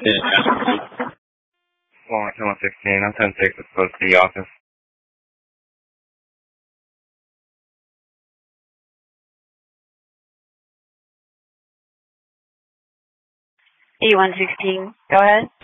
Yeah. Well, 116, I'm 10-6, it's supposed to the office. E116, go ahead.